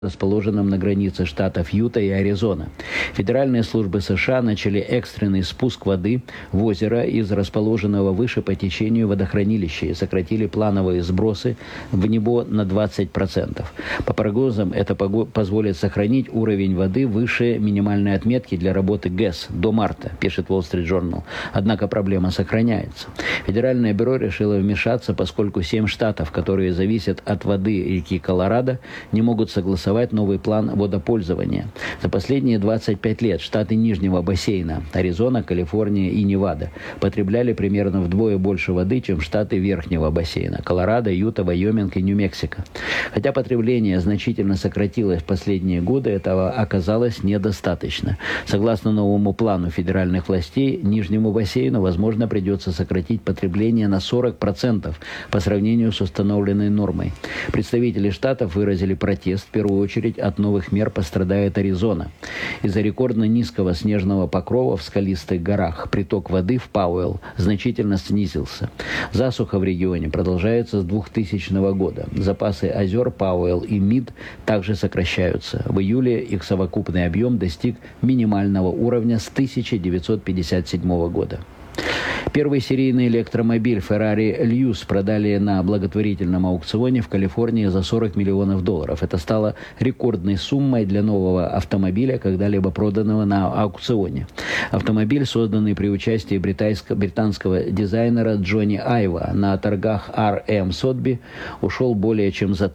расположенном на границе штатов Юта и Аризона. Федеральные службы США начали экстренный спуск воды в озеро из расположенного выше по течению водохранилища и сократили плановые сбросы в него на 20%. По прогнозам, это позволит сохранить уровень воды выше минимальной отметки для работы ГЭС до марта, пишет Wall Street Journal. Однако проблема сохраняется. Федеральное бюро решило вмешаться, поскольку 7 штатов, которые зависят от воды реки Колорадо, не могут согласовать новый план водопользования. За последние 25 лет штаты Нижнего бассейна – Аризона, Калифорния и Невада – потребляли примерно вдвое больше воды, чем штаты Верхнего бассейна – Колорадо, Юта, Вайоминг и Нью-Мексико. Хотя потребление значительно сократилось в последние годы, этого оказалось недостаточно. Согласно новому плану федеральных властей, Нижнему бассейну, возможно, придется сократить потребление на 40% по сравнению с установленной нормой. Представители штатов выразили протест. В первую очередь от новых мер пострадает Аризона. Из-за рекордно низкого снежного покрова в скалистых горах приток воды в Пауэлл значительно снизился. Засуха в регионе продолжается с 2000 года. Запасы озер Пауэлл и Мид также сокращаются. В июле их совокупный объем достиг минимального уровня с 1957 года. Первый серийный электромобиль Ferrari Luce продали на благотворительном аукционе в Калифорнии за $40 миллионов. Это стало рекордной суммой для нового автомобиля, когда-либо проданного на аукционе. Автомобиль, созданный при участии британского дизайнера Джонни Айва на торгах RM Sotheby, ушел более чем в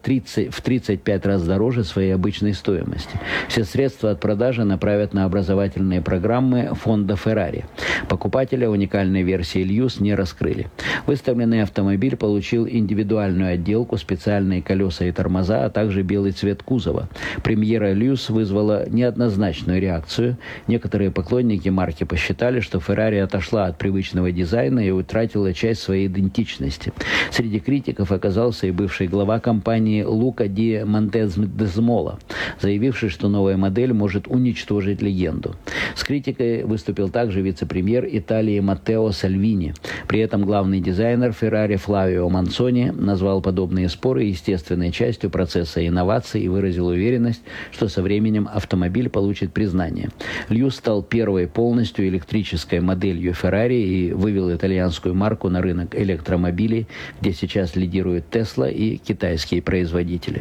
35 раз дороже своей обычной стоимости. Все средства от продажи направят на образовательные программы фонда Ferrari. Покупателя уникальной версии Luce не раскрыли. Выставленный автомобиль получил индивидуальную отделку, специальные колеса и тормоза, а также белый цвет кузова. Премьера Luce вызвала неоднозначную реакцию. Некоторые поклонники марки посчитали, что Ferrari отошла от привычного дизайна и утратила часть своей идентичности. Среди критиков оказался и бывший глава компании Лука Ди Монтезмола, заявивший, что новая модель может уничтожить легенду. С критикой выступил также вице-премьер Италии Маттео Сальвини. При этом главный дизайнер Ferrari Флавио Мансони назвал подобные споры естественной частью процесса инноваций и выразил уверенность, что со временем автомобиль получит признание. Luce стал первой полностью электрической моделью Ferrari и вывел итальянскую марку на рынок электромобилей, где сейчас лидируют Tesla и китайские производители.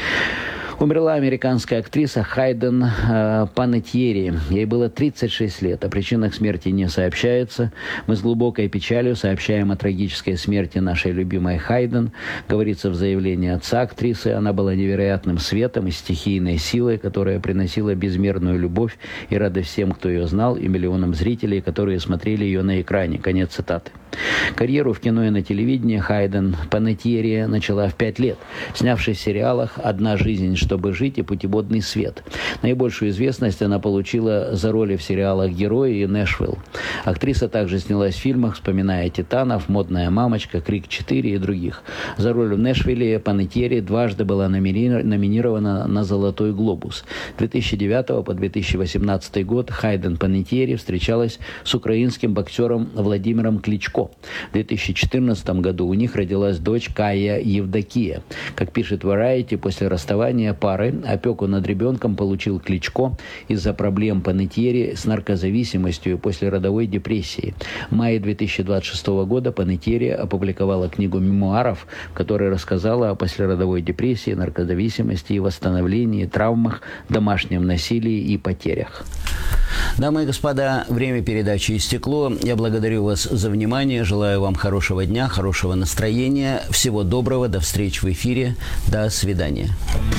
Умерла американская актриса Хайден Панеттьери. Ей было 36 лет. О причинах смерти не сообщается. Мы с глубокой печалью сообщаем о трагической смерти нашей любимой Хайден. Говорится в заявлении отца актрисы. Она была невероятным светом и стихийной силой, которая приносила безмерную любовь и радость всем, кто ее знал, и миллионам зрителей, которые смотрели ее на экране. Конец цитаты. Карьеру в кино и на телевидении Хайден Панеттьери начала в 5 лет, снявшись в сериалах «Одна жизнь, чтобы жить» и «Путеводный свет». Наибольшую известность она получила за роли в сериалах «Герои» и «Нэшвилл». Актриса также снялась в фильмах «Вспоминая титанов», «Модная мамочка», «Крик 4» и других. За роль в «Нэшвилле» Панеттьери дважды была номинирована на «Золотой глобус». С 2009 по 2018 год Хайден Панеттьери встречалась с украинским боксером Владимиром Кличко. В 2014 году у них родилась дочь Кая Евдокия. Как пишет Variety, после расставания пары опеку над ребенком получил Кличко из-за проблем Панеттьери с наркозависимостью и послеродовой депрессией. В мае 2026 года Панеттьери опубликовала книгу мемуаров, в которой рассказала о послеродовой депрессии, наркозависимости и восстановлении, травмах, домашнем насилии и потерях. Дамы и господа, время передачи истекло. Я благодарю вас за внимание. Желаю вам хорошего дня, хорошего настроения. Всего доброго. До встречи в эфире. До свидания.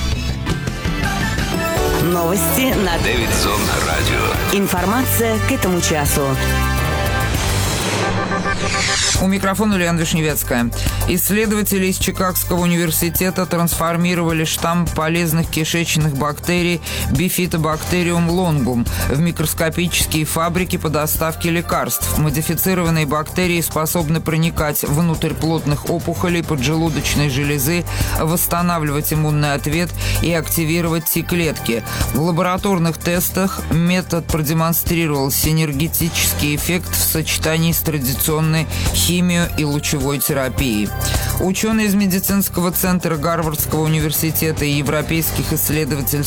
Новости на Дэвидсон радио. Информация к этому часу. У микрофона Лена Вишневецкая. Исследователи из Чикагского университета трансформировали штамм полезных кишечных бактерий Bifidobacterium longum в микроскопические фабрики по доставке лекарств. Модифицированные бактерии способны проникать внутрь плотных опухолей поджелудочной железы, восстанавливать иммунный ответ и активировать T-клетки. В лабораторных тестах метод продемонстрировал синергетический эффект в сочетании с традиционным операционной, химию и лучевой терапии. Ученые из медицинского центра Гарвардского университета и европейских исследовательских